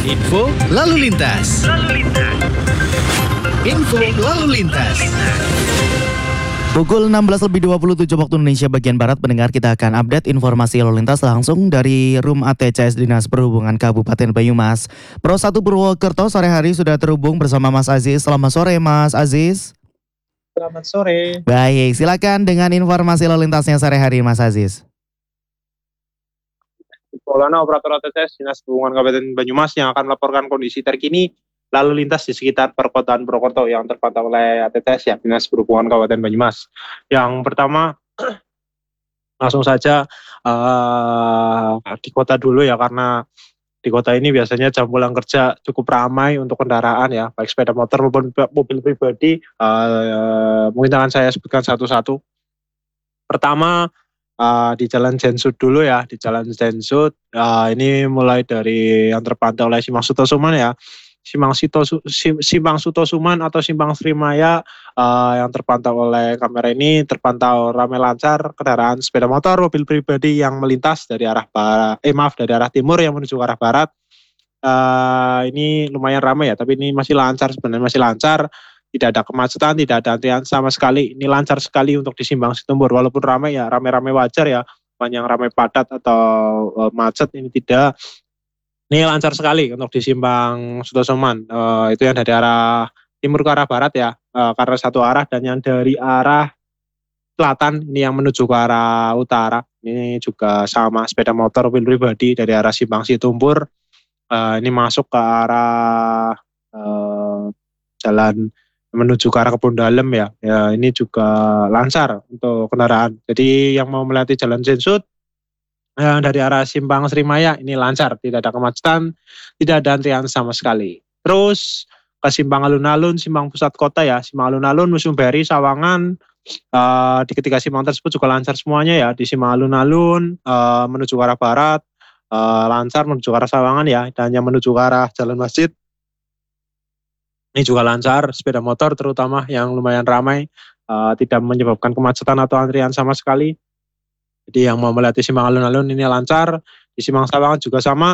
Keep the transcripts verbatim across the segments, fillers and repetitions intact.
Info lalu lintas. Info lalu lintas. Pukul enam belas lebih dua puluh tujuh waktu Indonesia bagian Barat, pendengar, kita akan update informasi lalu lintas langsung dari Room A T C S Dinas Perhubungan Kabupaten Banyumas. Pro satu Purwokerto sore hari sudah terhubung bersama Mas Aziz. Selamat sore Mas Aziz. Selamat sore. Baik, silakan dengan informasi lalu lintasnya sore hari Mas Aziz. Maulana, operator A T C S Dinas Perhubungan Kabupaten Banyumas yang akan melaporkan kondisi terkini lalu lintas di sekitar perkotaan Purwokerto yang terpantau oleh A T C S ya, Dinas Perhubungan Kabupaten Banyumas. Yang pertama, langsung saja uh, di kota dulu ya, karena di kota ini biasanya jam pulang kerja cukup ramai untuk kendaraan ya, baik sepeda motor maupun mobil pribadi. Uh, mungkin akan saya sebutkan satu-satu. Pertama, Uh, di Jalan Jensud dulu ya, di Jalan Jensud uh, ini mulai dari yang terpantau oleh Simpang Sutosuman ya, Simpang Sito Simpang Sutosuman atau Simpang Srimaya uh, yang terpantau oleh kamera ini terpantau ramai lancar kendaraan sepeda motor, mobil pribadi yang melintas dari arah barat, eh maaf dari arah timur yang menuju ke arah barat. Uh, ini lumayan ramai ya, tapi ini masih lancar, sebenarnya masih lancar. Tidak ada kemacetan, tidak ada antrian sama sekali. Ini lancar sekali untuk di Simpang Situmbur. Walaupun ramai ya, ramai-ramai wajar ya. Bukan yang ramai padat atau uh, macet, ini tidak. Ini lancar sekali untuk di Simpang Sutosuman. Uh, itu yang dari arah timur ke arah barat ya. Uh, karena satu arah, dan yang dari arah selatan ini yang menuju ke arah utara. Ini juga sama, sepeda motor, mobil pribadi dari arah Simpang Situmbur. Uh, ini masuk ke arah uh, jalan menuju ke arah Kebun Dalem ya. Ya, ini juga lancar untuk kendaraan. Jadi yang mau melewati Jalan Jensud yang dari arah Simpang Srimaya ini lancar, tidak ada kemacetan, tidak ada antrian sama sekali. Terus ke Simpang Alun-Alun, Simpang Pusat Kota ya, Simpang Alun-Alun, Museum Beri, Sawangan, uh, di ketiga simpang tersebut juga lancar semuanya ya. Di Simpang Alun-Alun uh, menuju ke arah barat uh, lancar, menuju ke arah Sawangan ya, dan yang menuju ke arah Jalan Masjid ini juga lancar, sepeda motor terutama yang lumayan ramai, uh, tidak menyebabkan kemacetan atau antrian sama sekali. Jadi yang mau melewati Simpang Alun-Alun ini lancar. Di Simpang Sawangan juga sama,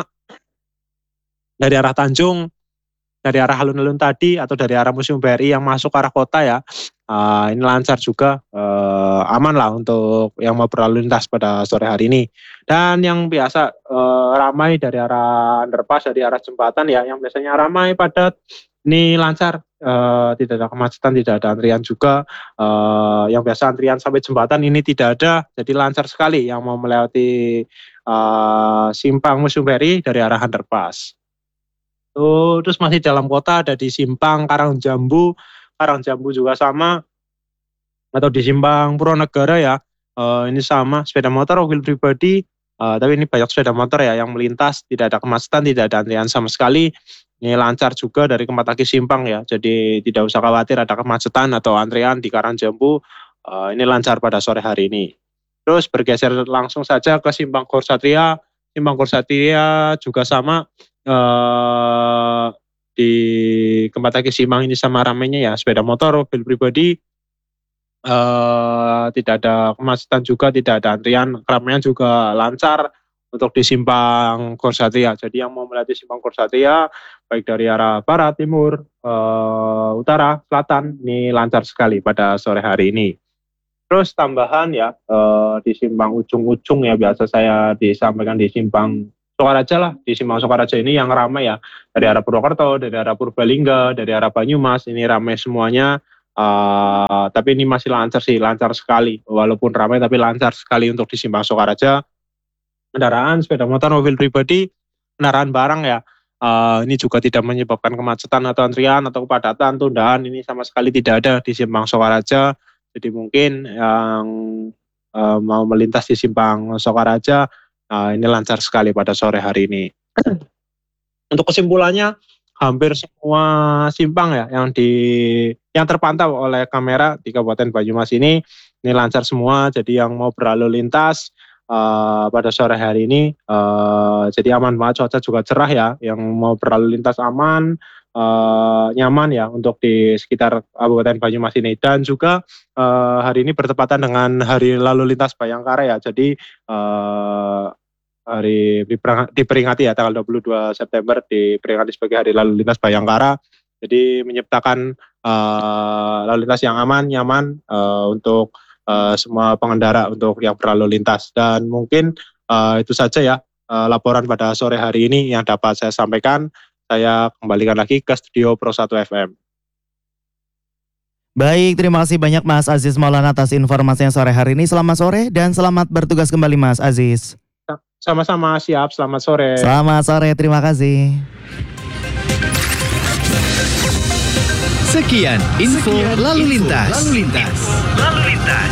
dari arah Tanjung, dari arah alun-alun tadi atau dari arah Museum B R I yang masuk ke arah kota ya, uh, ini lancar juga, uh, aman lah untuk yang mau berlalu lintas pada sore hari ini. Dan yang biasa uh, ramai dari arah underpass, dari arah jembatan ya, yang biasanya ramai padat, ini lancar, uh, tidak ada kemacetan, tidak ada antrian juga. Uh, yang biasa antrian sampai jembatan ini tidak ada, jadi lancar sekali yang mau melewati uh, simpang Museum B R I dari arah underpass. Tuh, terus masih dalam kota ada di Simpang Karangjambu, Karangjambu juga sama, atau di Simpang Purwonegara ya. Uh, ini sama, sepeda motor, mobil pribadi, uh, tapi ini banyak sepeda motor ya yang melintas, tidak ada kemacetan, tidak ada antrian sama sekali. Ini lancar juga dari Kempataki Simpang ya, jadi tidak usah khawatir ada kemacetan atau antrian di Karangjambu. Uh, ini lancar pada sore hari ini. Terus bergeser langsung saja ke Simpang Gorsatria. Simpang Gorsatria juga sama, uh, di Kempataki Simpang ini sama ramainya ya, sepeda motor, mobil pribadi, uh, tidak ada kemacetan juga, tidak ada antrian, keramaian juga lancar untuk di Simpang Gorsatria. Jadi yang mau melewati Simpang Gorsatria baik dari arah barat, timur, uh, utara, selatan, ini lancar sekali pada sore hari ini. Terus tambahan ya, uh, di Simpang Ujung-Ujung ya, biasa saya disampaikan di Simpang Sokaraja lah. Di Simpang Sokaraja ini yang ramai ya, dari arah Purwokerto, dari arah Purbalingga, dari arah Banyumas, ini ramai semuanya. Uh, tapi ini masih lancar sih, lancar sekali. Walaupun ramai tapi lancar sekali untuk di Simpang Sokaraja. Kendaraan, sepeda motor, mobil pribadi, kendaraan barang ya, uh, ini juga tidak menyebabkan kemacetan atau antrian atau kepadatan, tundaan, ini sama sekali tidak ada di Simpang Sokaraja. Jadi mungkin yang uh, mau melintas di Simpang Sokaraja, uh, ini lancar sekali pada sore hari ini. Untuk kesimpulannya, hampir semua simpang ya yang di yang terpantau oleh kamera di Kabupaten Banyumas ini, ini lancar semua. Jadi yang mau berlalu lintas Uh, pada sore hari ini, uh, jadi aman banget, cuaca juga cerah ya, yang mau berlalu lintas aman, uh, nyaman ya untuk di sekitar Kabupaten Banyumas ini. Dan juga uh, hari ini bertepatan dengan Hari Lalu Lintas Bayangkara ya, jadi uh, hari diperang- diperingati ya tanggal dua puluh dua September diperingati sebagai Hari Lalu Lintas Bayangkara. Jadi menciptakan uh, lalu lintas yang aman, nyaman uh, untuk uh, semua pengendara untuk yang berlalu lintas. Dan mungkin uh, itu saja ya uh, laporan pada sore hari ini yang dapat saya sampaikan. Saya kembalikan lagi ke studio Pro satu F M. Baik, terima kasih banyak Mas Aziz Maulana atas informasinya sore hari ini. Selamat sore dan selamat bertugas kembali Mas Aziz. Sama-sama, siap. Selamat sore. Selamat sore, terima kasih. Sekian info lalu lintas. Lalu lintas. Lalu lintas.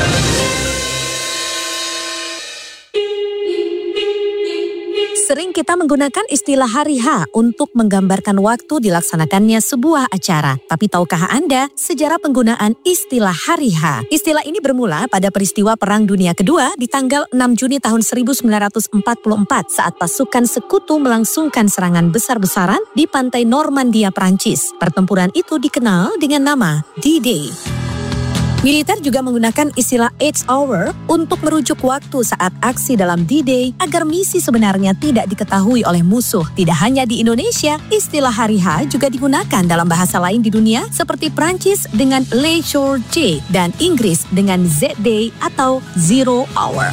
Sering kita menggunakan istilah hari H untuk menggambarkan waktu dilaksanakannya sebuah acara. Tapi tahukah Anda sejarah penggunaan istilah hari H? Istilah ini bermula pada peristiwa Perang Dunia Kedua di tanggal enam Juni tahun seribu sembilan ratus empat puluh empat saat pasukan sekutu melangsungkan serangan besar-besaran di pantai Normandia, Prancis. Pertempuran itu dikenal dengan nama D-Day. Militer juga menggunakan istilah eight hour untuk merujuk waktu saat aksi dalam D-Day agar misi sebenarnya tidak diketahui oleh musuh. Tidak hanya di Indonesia, istilah hari H juga digunakan dalam bahasa lain di dunia seperti Prancis dengan Le Jour J dan Inggris dengan Z-Day atau Zero Hour.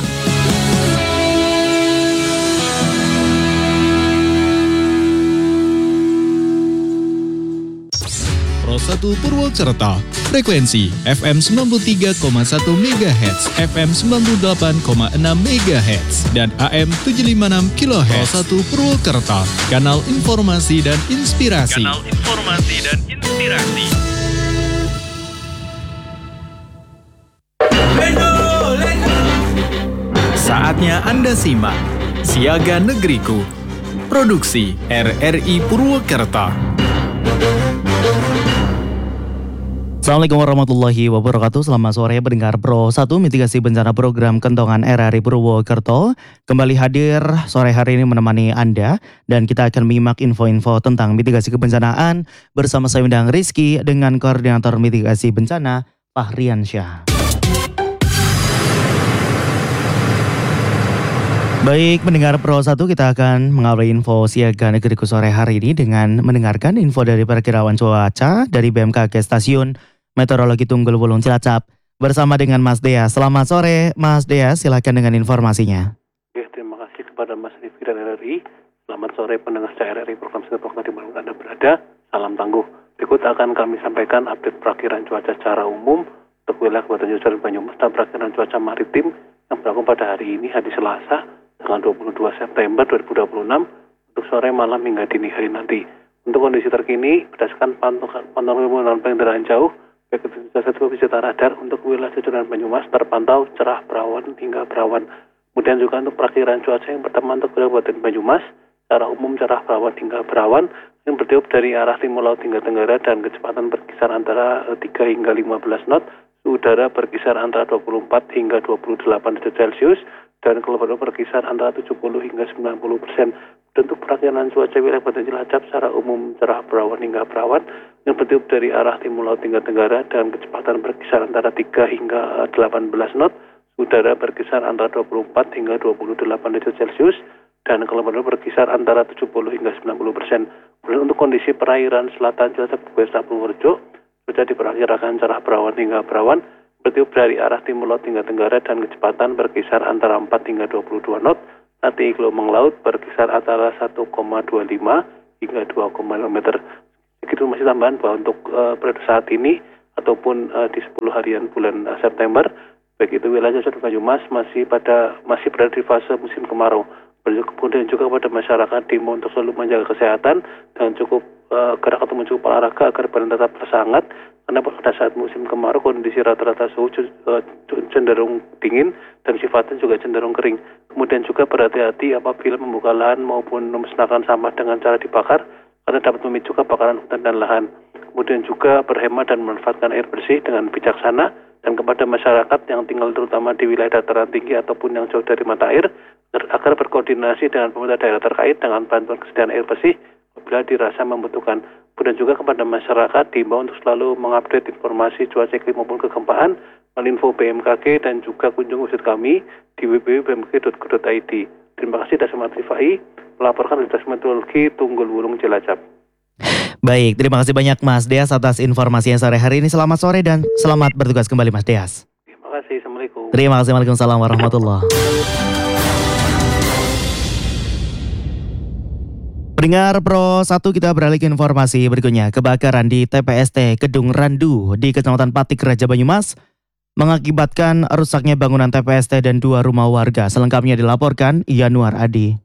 Pro satu Purwokerto, frekuensi F M sembilan puluh tiga koma satu megahertz, F M sembilan puluh delapan koma enam megahertz, dan A M tujuh ratus lima puluh enam kilohertz. Pro satu Purwokerto, kanal informasi dan inspirasi. Kanal informasi dan inspirasi. Saatnya Anda simak Siaga Negeriku, produksi R R I Purwokerto. Assalamualaikum warahmatullahi wabarakatuh. Selamat sore pendengar Pro satu mitigasi bencana program Kentongan R R I Purwokerto. Kembali hadir sore hari ini menemani Anda dan kita akan menyimak info-info tentang mitigasi kebencanaan bersama saya undang Rizky dengan koordinator mitigasi bencana Fahriansyah. Baik, pendengar Pro satu, kita akan mengawali info Siaga Negeriku sore hari ini dengan mendengarkan info dari perakiraan cuaca dari B M K G Stasiun Meteorologi Tunggul Wulung Cilacap bersama dengan Mas Dea. Selamat sore Mas Dea, silakan dengan informasinya. Oke, terima kasih kepada Mas Rifki dan R R I. Selamat sore pendengar R R I program Setelah di mana Anda berada. Salam tangguh. Berikut akan kami sampaikan update perakiraan cuaca secara umum untuk wilayah Kabupaten Jujur Banyumas dan perakiraan cuaca maritim yang berlaku pada hari ini, hari Selasa, tanggal dua puluh dua September dua ribu dua puluh enam untuk sore, malam hingga dini hari nanti. Untuk kondisi terkini berdasarkan pantauan pantauan penginderaan jauh baik itu satu wisata radar untuk wilayah Jujur dan Banyumas terpantau cerah berawan hingga berawan. Kemudian juga untuk perakiraan cuaca yang pertama untuk wilayah Kabupaten Banyumas secara umum cerah berawan hingga berawan yang bertiup dari arah timur laut hingga tenggara dan kecepatan berkisar antara tiga hingga lima belas knot. Suhu udara berkisar antara dua puluh empat hingga dua puluh delapan derajat Celcius dan kelembapan berkisar antara tujuh puluh hingga sembilan puluh persen. Untuk perakiraan cuaca wilayah Kabupaten Cilacap secara umum cerah berawan hingga berawan yang bertiup dari arah timur laut hingga tenggara dan kecepatan berkisar antara tiga hingga delapan belas knot. Suhu udara berkisar antara dua puluh empat hingga dua puluh delapan derajat Celcius dan kelembapan berkisar antara tujuh puluh hingga sembilan puluh persen. Kemudian untuk kondisi perairan selatan Cilacap Bukit Purworejo, cuaca diperkirakan cerah berawan hingga berawan bertiup dari arah timur laut hingga tenggara dan kecepatan berkisar antara empat hingga dua puluh dua knot. Nanti gelombang laut berkisar antara satu koma dua lima hingga dua koma lima meter. Begitu masih tambahan bahwa untuk uh, periode saat ini ataupun uh, di sepuluh harian bulan uh, September, baik itu wilayah Jujur Banyumas masih pada masih berada di fase musim kemarau. Kemudian juga kepada masyarakat diimbau untuk selalu menjaga kesehatan dan cukup uh, gerak atau cukup olahraga agar badan tetap tersangat. Karena pada saat musim kemarau kondisi rata-rata suhu uh, cenderung dingin dan sifatnya juga cenderung kering. Kemudian juga berhati-hati apabila membuka lahan maupun memusnahkan sampah dengan cara dibakar karena dapat memicu kebakaran hutan dan lahan. Kemudian juga berhemat dan memanfaatkan air bersih dengan bijaksana. Dan kepada masyarakat yang tinggal terutama di wilayah dataran tinggi ataupun yang jauh dari mata air agar berkoordinasi dengan pemerintah daerah terkait dengan bantuan kesediaan air bersih apabila dirasa membutuhkan. Kemudian juga kepada masyarakat diimbau untuk selalu mengupdate informasi cuaca iklim maupun kegempaan melalui info B M K G dan juga kunjung website kami di w w w titik b m k g titik go titik i d. Terima kasih Tasmat Rifai, melaporkan dari Tasmat Meteorologi Tunggul Wulung Cilacap. Baik, terima kasih banyak Mas Deas atas informasinya sore hari ini. Selamat sore dan selamat bertugas kembali Mas Deas. Terima kasih, Assalamualaikum. Terima kasih, Waalaikumsalam warahmatullahi. Pendengar Pro satu, kita beralih ke informasi berikutnya. Kebakaran di T P S T Kedung Randu di Kecamatan Patik Raja Banyumas mengakibatkan rusaknya bangunan T P S T dan dua rumah warga. Selengkapnya dilaporkan Yanuar Adi.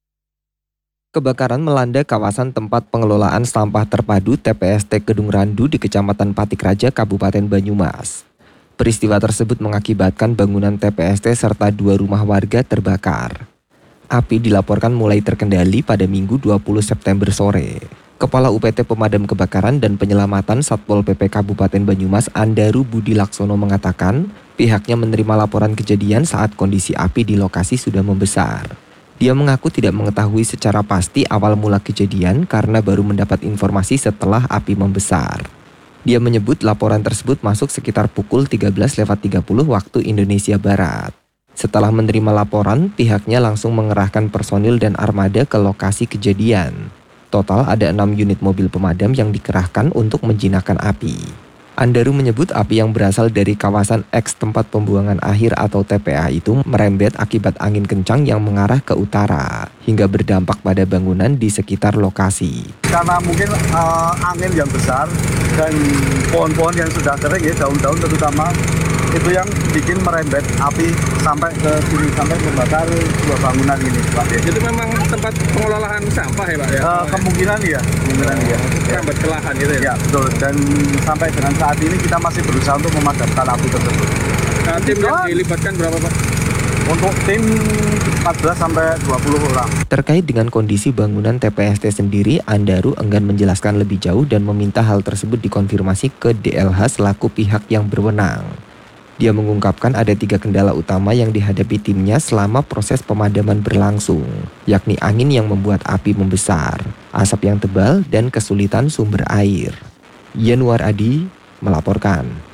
Kebakaran melanda kawasan tempat pengelolaan sampah terpadu T P S T Kedung Randu di Kecamatan Patik Raja, Kabupaten Banyumas. Peristiwa tersebut mengakibatkan bangunan T P S T serta dua rumah warga terbakar. Api dilaporkan mulai terkendali pada Minggu dua puluh September sore. Kepala U P T Pemadam Kebakaran dan Penyelamatan Satpol P P Kabupaten Banyumas Andaru Budi Laksono mengatakan pihaknya menerima laporan kejadian saat kondisi api di lokasi sudah membesar. Dia mengaku tidak mengetahui secara pasti awal mula kejadian karena baru mendapat informasi setelah api membesar. Dia menyebut laporan tersebut masuk sekitar pukul tiga belas lewat tiga puluh waktu Indonesia Barat. Setelah menerima laporan, pihaknya langsung mengerahkan personil dan armada ke lokasi kejadian. Total ada enam unit mobil pemadam yang dikerahkan untuk menjinakkan api. Andaru menyebut api yang berasal dari kawasan X tempat pembuangan akhir atau T P A itu merembet akibat angin kencang yang mengarah ke utara, hingga berdampak pada bangunan di sekitar lokasi. Karena mungkin uh, angin yang besar dan pohon-pohon yang sudah kering ya, daun-daun terutama, itu yang bikin merembet api sampai ke sini, sampai membakar dua bangunan ini, Pak. Itu memang tempat pengelolaan sampah ya, Pak? Ya? Uh, kemungkinan iya, kemungkinan iya. Sampai ke lahan gitu ya? Ya, betul. Dan sampai dengan saat ini kita masih berusaha untuk memadamkan api tersebut. Nah, tim yang dilibatkan berapa, Pak? Untuk tim empat belas sampai dua puluh orang. Terkait dengan kondisi bangunan T P S T sendiri, Andaru enggan menjelaskan lebih jauh dan meminta hal tersebut dikonfirmasi ke D L H selaku pihak yang berwenang. Dia mengungkapkan ada tiga kendala utama yang dihadapi timnya selama proses pemadaman berlangsung, yakni angin yang membuat api membesar, asap yang tebal, dan kesulitan sumber air. Yanuar Adi melaporkan.